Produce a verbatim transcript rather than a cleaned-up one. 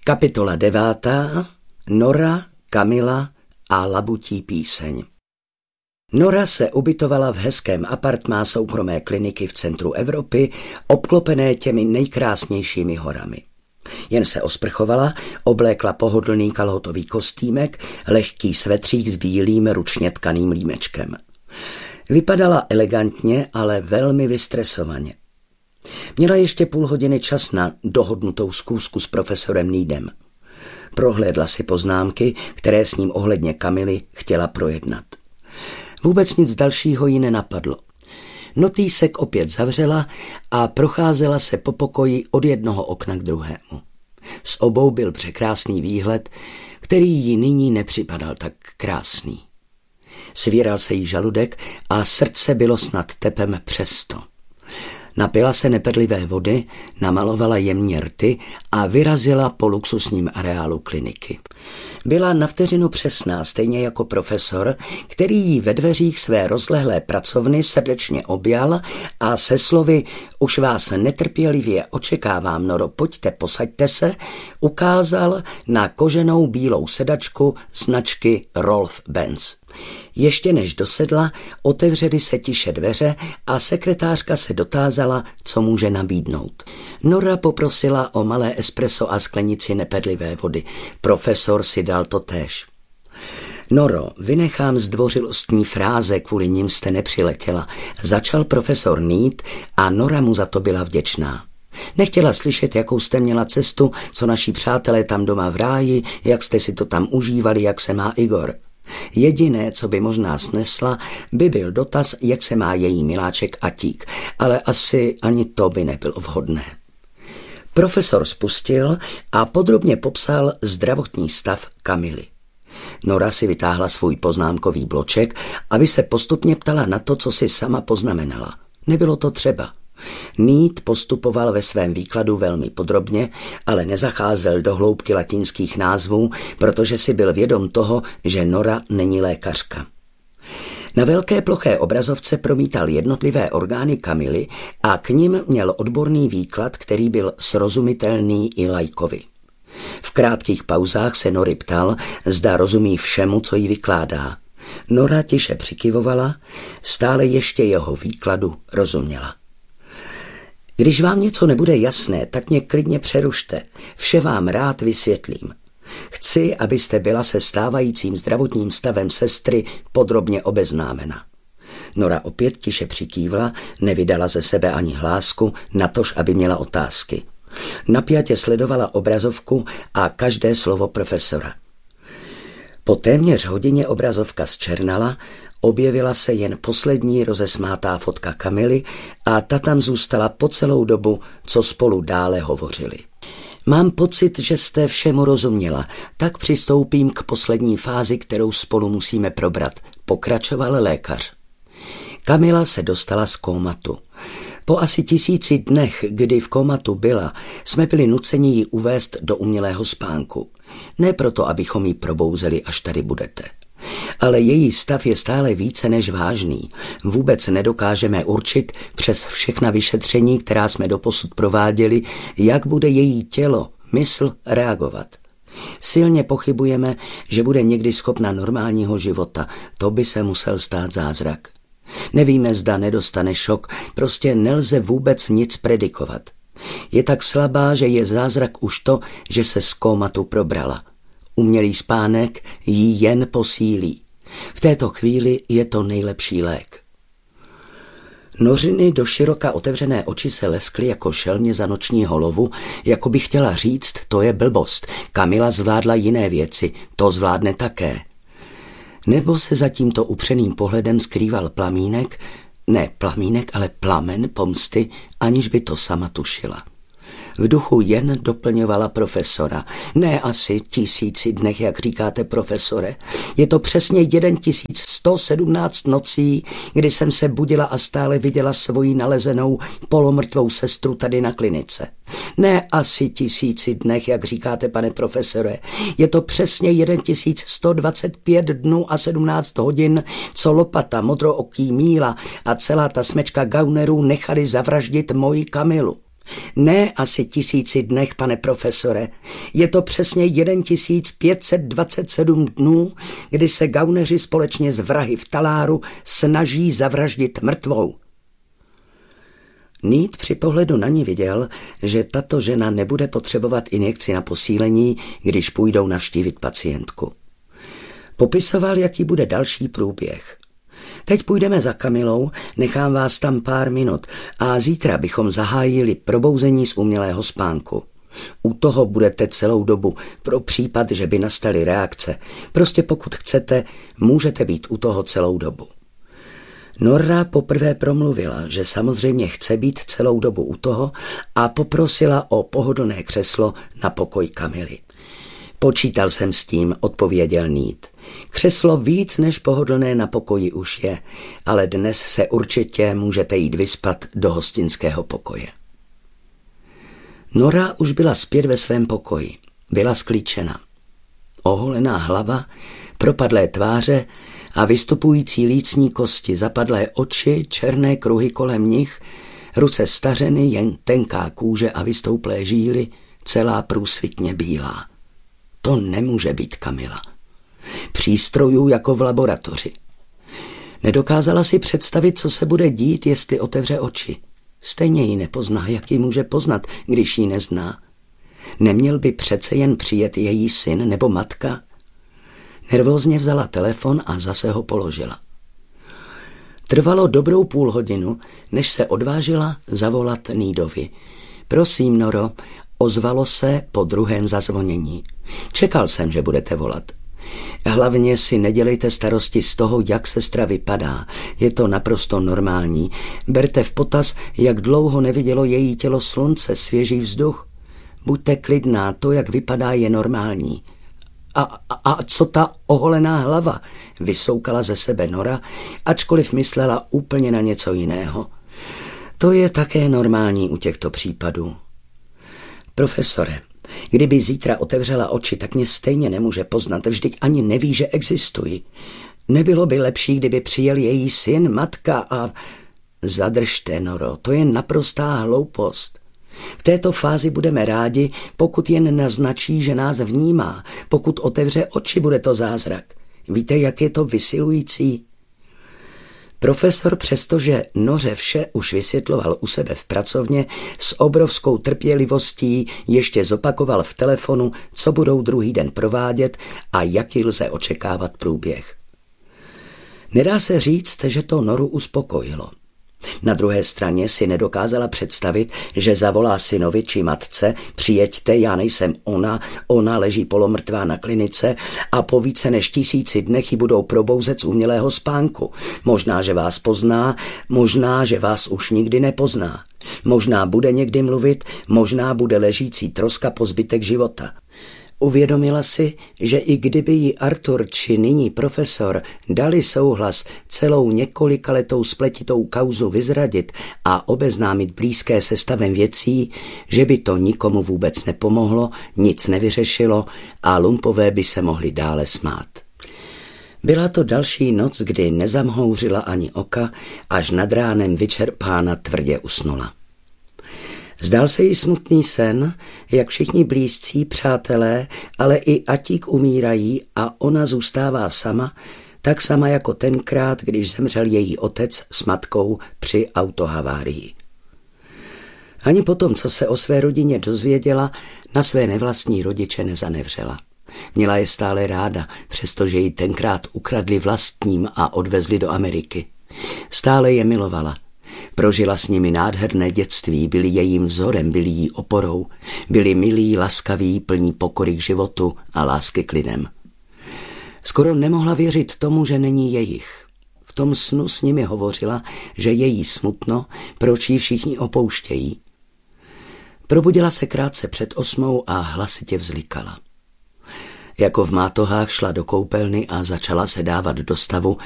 Kapitola devátá. Nora, Kamila a labutí píseň. Nora se ubytovala v hezkém apartmá soukromé kliniky v centru Evropy, obklopené těmi nejkrásnějšími horami. Jen se osprchovala, oblékla pohodlný kalhotový kostýmek, lehký svetřík s bílým ručně tkaným límečkem. Vypadala elegantně, ale velmi vystresovaně. Měla ještě půl hodiny čas na dohodnutou schůzku s profesorem Needem. Prohlédla si poznámky, které s ním ohledně Kamily chtěla projednat. Vůbec nic dalšího jí nenapadlo. Notýsek opět zavřela a procházela se po pokoji od jednoho okna k druhému. Z obou byl překrásný výhled, který jí nyní nepřipadal tak krásný. Svíral se jí žaludek a srdce bylo snad tepem přesto. Napila se nepedlivé vody, namalovala jemně rty a vyrazila po luxusním areálu kliniky. Byla na vteřinu přesná, stejně jako profesor, který jí ve dveřích své rozlehlé pracovny srdečně objal a se slovy "Už vás netrpělivě očekávám, Noro, pojďte, posaďte se", ukázal na koženou bílou sedačku značky Rolf Benz. Ještě než dosedla, otevřely se tiše dveře a sekretářka se dotázala, co může nabídnout. Nora poprosila o malé espresso a sklenici nepedlivé vody. Profesor si dal totéž. Noro, vynechám zdvořilostní fráze, kvůli nim jste nepřiletěla, začal profesor Need a Nora mu za to byla vděčná. Nechtěla slyšet, jakou jste měla cestu, co naši přátelé tam doma v ráji, jak jste si to tam užívali, jak se má Igor. Jediné, co by možná snesla, by byl dotaz, jak se má její miláček Atík, ale asi ani to by nebylo vhodné. Profesor spustil a podrobně popsal zdravotní stav Kamily. Nora si vytáhla svůj poznámkový bloček, aby se postupně ptala na to, co si sama poznamenala. Nebylo to třeba. Need postupoval ve svém výkladu velmi podrobně, ale nezacházel do hloubky latinských názvů, protože si byl vědom toho, že Nora není lékařka. Na velké ploché obrazovce promítal jednotlivé orgány Kamily a k nim měl odborný výklad, který byl srozumitelný i laikovi. V krátkých pauzách se Nory ptal, zda rozumí všemu, co jí vykládá. Nora tiše přikyvovala, stále ještě jeho výkladu rozuměla. Když vám něco nebude jasné, tak mě klidně přerušte. Vše vám rád vysvětlím. Chci, abyste byla se stávajícím zdravotním stavem sestry podrobně obeznámena. Nora opět tiše přikývla, nevydala ze sebe ani hlásku, natož aby měla otázky. Napjatě sledovala obrazovku a každé slovo profesora. Po téměř hodině obrazovka zčernala, objevila se jen poslední rozesmátá fotka Kamily a ta tam zůstala po celou dobu, co spolu dále hovořili. Mám pocit, že jste všemu rozuměla, tak přistoupím k poslední fázi, kterou spolu musíme probrat, pokračoval lékař. Kamila se dostala z kómatu. Po asi tisíci dnech, kdy v kómatu byla, jsme byli nuceni ji uvést do umělého spánku. Ne proto, abychom ji probouzeli, až tady budete. Ale její stav je stále více než vážný. Vůbec nedokážeme určit přes všechna vyšetření, která jsme doposud prováděli, jak bude její tělo, mysl reagovat. Silně pochybujeme, že bude někdy schopna normálního života. To by se musel stát zázrak. Nevíme, zda nedostane šok, prostě nelze vůbec nic predikovat. Je tak slabá, že je zázrak už to, že se z kómatu probrala. Umělý spánek jí jen posílí. V této chvíli je to nejlepší lék. Nořiny do široka otevřené oči se leskly jako šelmě za noční holovu, jako by chtěla říct, to je blbost. Kamila zvládla jiné věci, to zvládne také. Nebo se za tímto upřeným pohledem skrýval plamínek, ne plamínek, ale plamen pomsty, aniž by to sama tušila. V duchu jen doplňovala profesora. Ne asi tisíci dnech, jak říkáte, profesore. Je to přesně jeden tisíc sto sedmnáct nocí, kdy jsem se budila a stále viděla svoji nalezenou polomrtvou sestru tady na klinice. Ne asi tisíci dnech, jak říkáte, pane profesore. Je to přesně jeden tisíc sto dvacet pět dnů a sedmnáct hodin, co lopata, modrooký Míla a celá ta smečka gaunerů nechali zavraždit moji Kamilu. Ne asi tisíci dnech, pane profesore. Je to přesně jeden tisíc pět set dvacet sedm dnů, kdy se gauneři společně s vrahy v taláru snaží zavraždit mrtvou. Nít při pohledu na ní viděl, že tato žena nebude potřebovat injekci na posílení, když půjdou navštívit pacientku. Popisoval, jaký bude další průběh. Teď půjdeme za Kamilou, nechám vás tam pár minut a zítra bychom zahájili probouzení z umělého spánku. U toho budete celou dobu, pro případ, že by nastaly reakce. Prostě pokud chcete, můžete být u toho celou dobu. Nora poprvé promluvila, že samozřejmě chce být celou dobu u toho a poprosila o pohodlné křeslo na pokoj Kamily. Počítal jsem s tím, odpověděl Nít. Křeslo víc než pohodlné na pokoji už je, ale dnes se určitě můžete jít vyspat do hostinského pokoje. Nora už byla zpět ve svém pokoji. Byla sklíčena. Oholená hlava, propadlé tváře a vystupující lícní kosti, zapadlé oči, černé kruhy kolem nich, ruce stařeny, jen tenká kůže a vystouplé žíly, celá průsvitně bílá. To nemůže být Kamila. Přístrojů jako v laboratoři. Nedokázala si představit, co se bude dít, jestli otevře oči. Stejně ji nepozná, jak ji může poznat, když ji nezná. Neměl by přece jen přijet její syn nebo matka? Nervózně vzala telefon a zase ho položila. Trvalo dobrou půl hodinu, než se odvážila zavolat Nídovi. Prosím, Noro, ozvalo se po druhém zazvonění. Čekal jsem, že budete volat. Hlavně si nedělejte starosti z toho, jak sestra vypadá. Je to naprosto normální. Berte v potaz, jak dlouho nevidělo její tělo slunce, svěží vzduch. Buďte klidná, to, jak vypadá, je normální. A, a, a co ta oholená hlava? Vysoukala ze sebe Nora, ačkoliv myslela úplně na něco jiného. To je také normální u těchto případů. Profesore, kdyby zítra otevřela oči, tak mě stejně nemůže poznat, vždyť ani neví, že existuji. Nebylo by lepší, kdyby přijel její syn, matka a... Zadržte, Noro, to je naprostá hloupost. V této fázi budeme rádi, pokud jen naznačí, že nás vnímá. Pokud otevře oči, bude to zázrak. Víte, jak je to vysilující? Profesor, přestože Noře vše už vysvětloval u sebe v pracovně, s obrovskou trpělivostí ještě zopakoval v telefonu, co budou druhý den provádět a jaký lze očekávat průběh. Nedá se říct, že to Noru uspokojilo. Na druhé straně si nedokázala představit, že zavolá synovi či matce: přijeďte, já nejsem ona, ona leží polomrtvá na klinice a po více než tisíci dnech ji budou probouzet z umělého spánku. Možná, že vás pozná, možná, že vás už nikdy nepozná. Možná bude někdy mluvit, možná bude ležící troska po zbytek života. Uvědomila si, že i kdyby jí Artur či nyní profesor dali souhlas celou několikaletou spletitou kauzu vyzradit a obeznámit blízké se stavem věcí, že by to nikomu vůbec nepomohlo, nic nevyřešilo a lumpové by se mohli dále smát. Byla to další noc, kdy nezamhouřila ani oka, až nad ránem vyčerpána tvrdě usnula. Zdál se jí smutný sen, jak všichni blízcí, přátelé, ale i Atík umírají a ona zůstává sama, tak sama jako tenkrát, když zemřel její otec s matkou při autohavárii. Ani potom, co se o své rodině dozvěděla, na své nevlastní rodiče nezanevřela. Měla je stále ráda, přestože ji tenkrát ukradli vlastním a odvezli do Ameriky. Stále je milovala. Prožila s nimi nádherné dětství, byli jejím vzorem, byli jí oporou, byli milí, laskaví, plní pokory k životu a lásky k lidem. Skoro nemohla věřit tomu, že není jejich. V tom snu s nimi hovořila, že je jí smutno, proč ji všichni opouštějí. Probudila se krátce před osmou a hlasitě vzlikala. Jako v mátohách šla do koupelny a začala se dávat do stavu,